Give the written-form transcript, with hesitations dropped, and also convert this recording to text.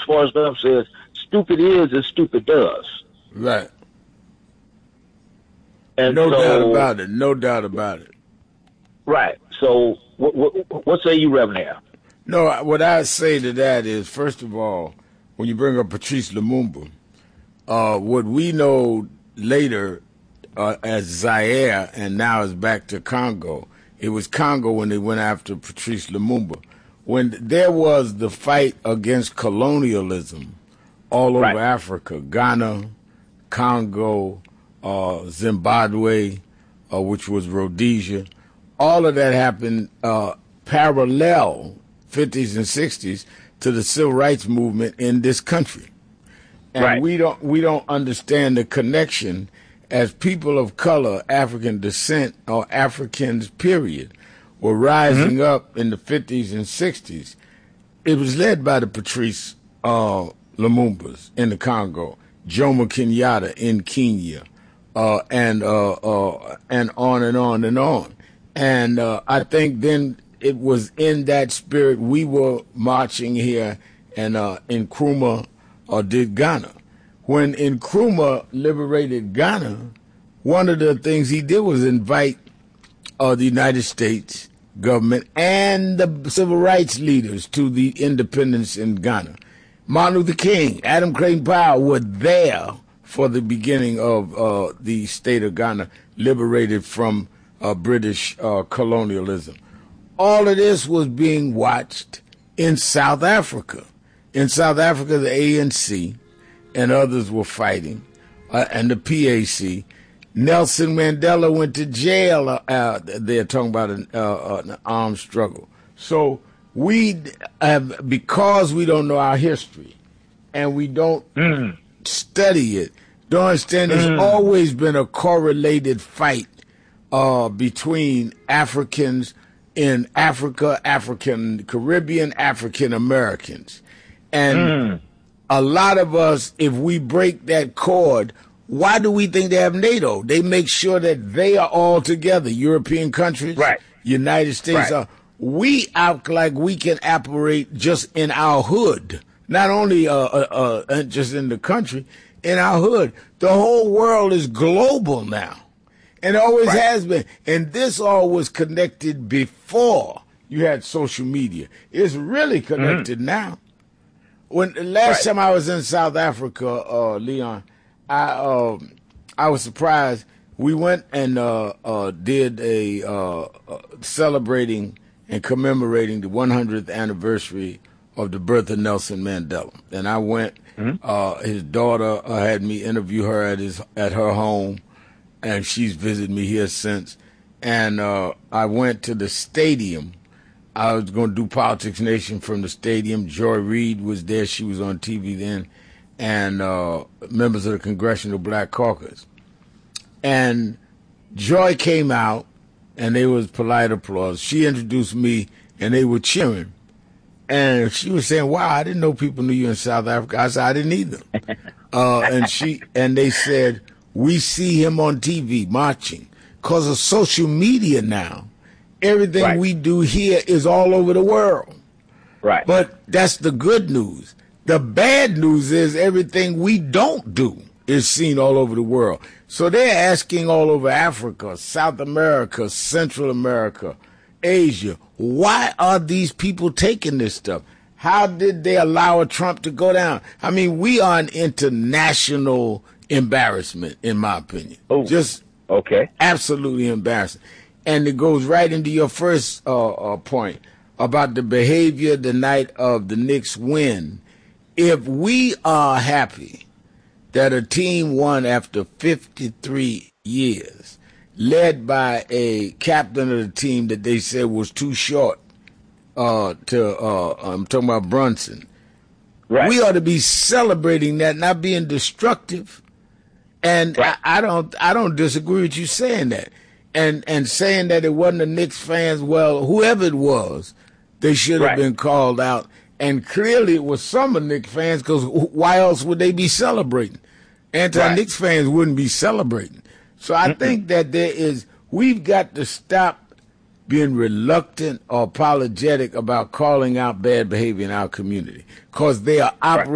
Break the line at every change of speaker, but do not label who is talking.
Forrest Gump says, "Stupid is as stupid does."
Right.
And
No doubt
so,
about it. No doubt about it.
right. So, what say you, Reverend Al?
No, what I say to that is, first of all, when you bring up Patrice Lumumba, what we know later as Zaire and now is back to Congo, it was Congo when they went after Patrice Lumumba. When there was the fight against colonialism all over Africa, Ghana, Congo, Zimbabwe, which was Rhodesia, all of that happened parallel 50s and 60s to the civil rights movement in this country. And we don't understand the connection as people of color, African descent, or Africans, period, were rising up in the 50s and 60s. It was led by the Patrice Lumumbas in the Congo, Jomo Kenyatta in Kenya, and on and on and on. And I think then it was in that spirit we were marching here and in Nkrumah did Ghana. When Nkrumah liberated Ghana, one of the things he did was invite the United States government and the civil rights leaders to the independence in Ghana. Martin Luther King, Adam Clayton Powell were there for the beginning of the state of Ghana, liberated from British colonialism. All of this was being watched in South Africa. In South Africa, the ANC and others were fighting, and the PAC. Nelson Mandela went to jail. They're talking about an armed struggle. So we have, because we don't know our history and we don't study it, don't understand there's always been a correlated fight between Africans in Africa, African Caribbean, African Americans. And a lot of us, if we break that cord, why do we think they have NATO? They make sure that they are all together, European countries, United States. We act like we can operate just in our hood, not only just in the country, in our hood. The whole world is global now, and always has been. And this all was connected before you had social media. It's really connected now. When the last time I was in South Africa, Leon, I was surprised. We went and did a celebrating and commemorating the 100th anniversary of the birth of Nelson Mandela. And I went. His daughter had me interview her at her home, and she's visited me here since. And I went to the stadium. I was going to do Politics Nation from the stadium. Joy Reid was there. She was on TV then. And members of the Congressional Black Caucus. And Joy came out, and there was polite applause. She introduced me, and they were cheering. And she was saying, "Wow, I didn't know people knew you in South Africa." I said, "I didn't either." And they said, "We see him on TV marching because of social media now. Everything we do here is all over the world."
Right.
But that's the good news. The bad news is everything we don't do is seen all over the world. So they're asking all over Africa, South America, Central America, Asia, why are these people taking this stuff? How did they allow a Trump to go down? I mean, we are an international embarrassment, in my opinion. Just absolutely embarrassing. And it goes right into your first point about the behavior the night of the Knicks win. If we are happy that a team won after 53 years, led by a captain of the team that they said was too short, I'm talking about Brunson. We ought to be celebrating that, not being destructive. And I don't disagree with you saying that. And saying that it wasn't the Knicks fans, well, whoever it was, they should have been called out. And clearly it was some of Knicks fans, because why else would they be celebrating? Anti-Knicks fans wouldn't be celebrating. So I think that we've got to stop being reluctant or apologetic about calling out bad behavior in our community, because they are operating